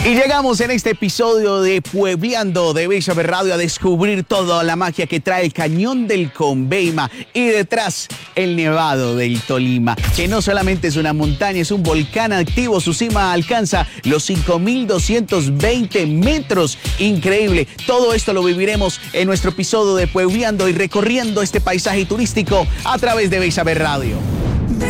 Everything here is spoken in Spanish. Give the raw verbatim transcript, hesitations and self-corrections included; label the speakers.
Speaker 1: Y llegamos en este episodio de Puebleando de Bella Ver Radio a descubrir toda la magia que trae el Cañón del Conveima y detrás el Nevado del Tolima, que no solamente es una montaña, es un volcán activo. Su cima alcanza los cinco mil doscientos veinte metros. Increíble. Todo esto lo viviremos en nuestro episodio de Puebleando y recorriendo este paisaje turístico a través de Bella Ver Radio.